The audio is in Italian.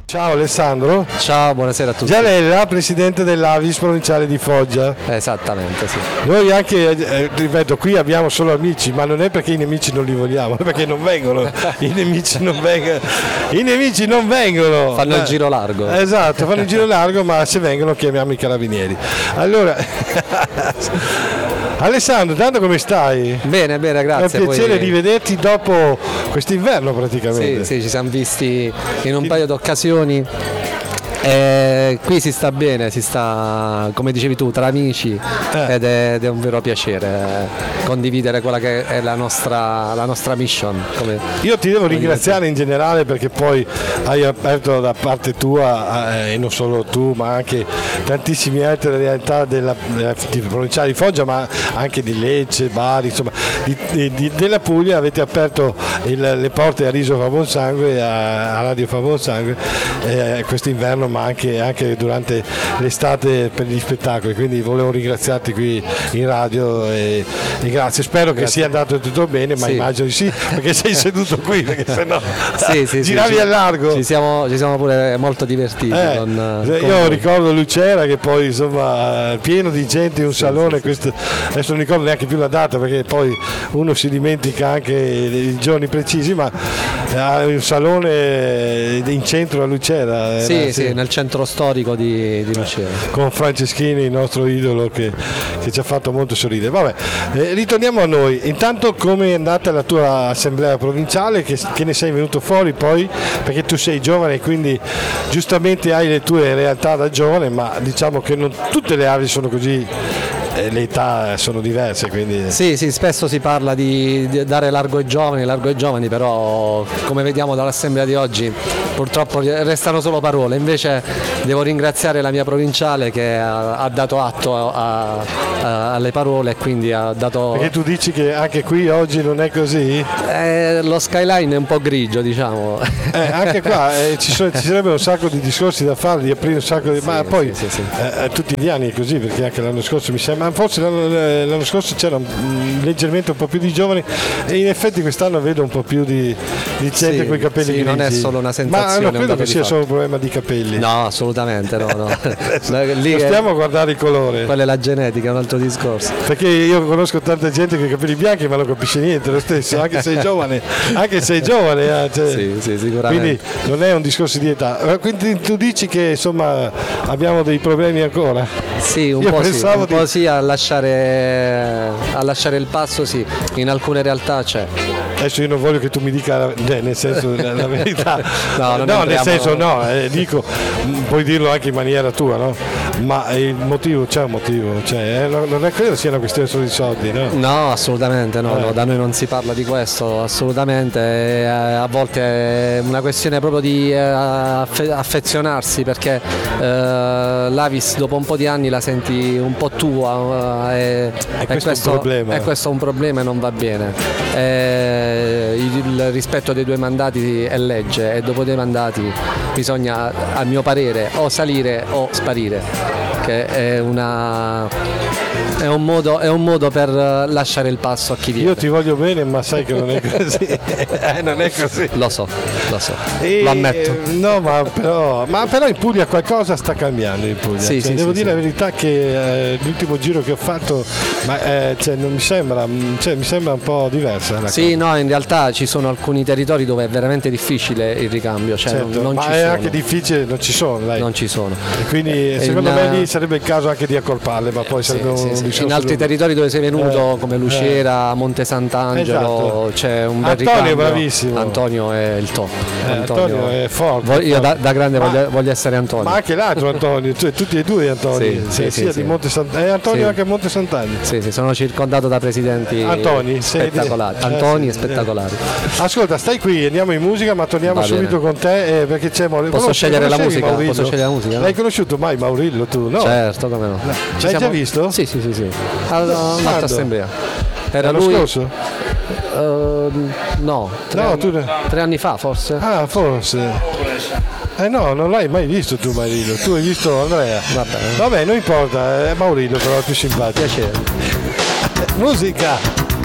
Ciao Alessandro. Ciao, buonasera a tutti. Gianella, presidente dell'Avis provinciale di Foggia. Esattamente, sì. Noi anche, ripeto, qui abbiamo solo amici, ma non è perché i nemici non li vogliamo, è perché non vengono. I nemici non vengono. Fanno il giro largo. Esatto, fanno il giro largo, ma se vengono chiamiamo i carabinieri. Allora, Alessandro, tanto come stai? Bene, grazie. È un piacere rivederti dopo quest'inverno praticamente. Sì, ci siamo visti in un paio di occasioni. Qui si sta bene, si sta, come dicevi tu, tra amici ed è un vero piacere condividere quella che è la nostra mission. Io ti devo ringraziare in generale perché poi hai aperto da parte tua, e non solo tu, ma anche tantissime altre realtà della provinciale di Foggia, ma anche di Lecce, Bari, insomma della Puglia. Avete aperto le porte a Riso Fa Buon Sangue, a Radio Fa Buon Sangue quest'inverno, ma anche durante l'estate per gli spettacoli, quindi volevo ringraziarti qui in radio e grazie. Spero che sia andato tutto bene, ma immagino di sì, perché sei seduto qui, perché sennò giravi a largo. Ci siamo pure molto divertiti. Io ricordo Lucera che poi insomma pieno di gente in un salone. Adesso non ricordo neanche più la data perché poi uno si dimentica anche i giorni precisi, ma un salone in centro a Lucera. Sì, nel centro storico di Lucera. Con Franceschini, il nostro idolo che ci ha fatto molto sorridere. Vabbè, ritorniamo a noi. Intanto come è andata la tua assemblea provinciale, che ne sei venuto fuori poi? Perché tu sei giovane e quindi giustamente hai le tue realtà da giovane, ma diciamo che non tutte le avi sono così. Le età sono diverse, quindi sì, spesso si parla di dare largo ai giovani, però come vediamo dall'assemblea di oggi purtroppo restano solo parole. Invece devo ringraziare la mia provinciale che ha dato atto alle parole e quindi ha dato. Perché tu dici che anche qui oggi non è così? Lo skyline è un po' grigio, diciamo. Anche qua ci sarebbero un sacco di discorsi da fare, di aprire un sacco di. Ma poi tutti gli anni è così, perché anche l'anno scorso mi sembra. Forse l'anno scorso c'era leggermente un po' più di giovani e in effetti quest'anno vedo un po' più di gente con i capelli grigi. Non è solo una sensazione. Ma non credo che sia solo un problema di capelli. No, assolutamente no. Non stiamo a guardare il colore. Quella è la genetica, è un altro discorso. Perché io conosco tanta gente con i capelli bianchi ma non capisce niente lo stesso, anche se è giovane. Sì, sicuramente. Quindi non è un discorso di età. Quindi tu dici che insomma abbiamo dei problemi ancora? Sì, un po' sì, a lasciare il passo, sì, in alcune realtà c'è. Adesso io non voglio che tu mi dica nel senso la verità. Dico, puoi dirlo anche in maniera tua, no? Ma il motivo, c'è un motivo, non è credo sia una questione solo di soldi, no? No, assolutamente no, da noi non si parla di questo, assolutamente. A volte è una questione proprio di affezionarsi, perché l'Avis dopo un po' di anni la senti un po' tua e questo è un problema e non va bene. Il rispetto dei 2 mandati è legge e dopo 2 mandati bisogna, a mio parere, o salire o sparire, che è un modo per lasciare il passo a chi viene. Io ti voglio bene, ma sai che non è così. Non è così. Lo so, lo ammetto. No, ma però in Puglia qualcosa sta cambiando in Puglia. Devo dire la verità che l'ultimo giro che ho fatto non mi sembra un po' diversa. In realtà ci sono alcuni territori dove è veramente difficile il ricambio, non ma ci è sono. Anche difficile, non ci sono, dai. Non ci sono. E quindi secondo me lì sarebbe il caso anche di accorparle, ma poi sarebbe un discorso. In altri territori dove sei venuto, come Lucera, Monte Sant'Angelo, c'è un bel ricambio. Antonio è bravissimo. Antonio è il top. Antonio è forte. Io da grande voglio essere Antonio. Ma anche l'altro Antonio, cioè tutti e 2 Antoni. Di Monte Sant'Angelo. Antonio anche a Monte Sant'Angelo. Sì, sono circondato da presidenti spettacolari. Antoni spettacolari. Ascolta, stai qui, andiamo in musica, ma torniamo subito con te perché c'è Maurillo. Posso scegliere la musica? L'hai conosciuto mai Maurillo tu? No? Certo, come no. L'hai già visto? Sì. Un'altra assemblea. Era l'anno scorso? No, 3 anni fa forse. Ah, forse. No, non l'hai mai visto tu Maurillo, tu hai visto Andrea. Vabbè, non importa, è Maurillo però è più simpatico. Piacere. Musica.